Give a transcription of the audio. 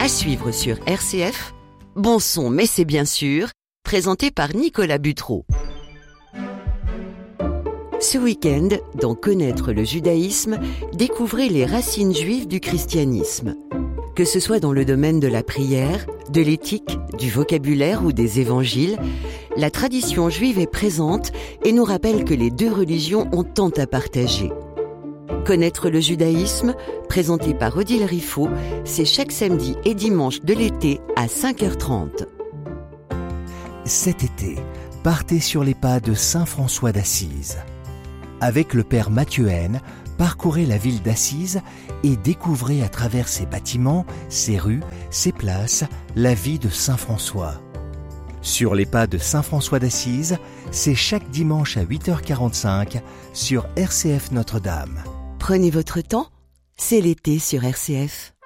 À suivre sur RCF, Bon son mais c'est bien sûr, présenté par Nicolas Buttereau. Ce week-end, dans Connaître le judaïsme, découvrez les racines juives du christianisme. Que ce soit dans le domaine de la prière, de l'éthique, du vocabulaire ou des évangiles, la tradition juive est présente et nous rappelle que les deux religions ont tant à partager. Connaître le judaïsme, présenté par Odile Riffaut, c'est chaque samedi et dimanche de l'été à 5h30. Cet été, partez sur les pas de Saint François d'Assise. Avec le père Mathieu Haine, parcourez la ville d'Assise et découvrez à travers ses bâtiments, ses rues, ses places, la vie de Saint François. Sur les pas de Saint François d'Assise, c'est chaque dimanche à 8h45 sur RCF Notre-Dame. Prenez votre temps, c'est l'été sur RCF.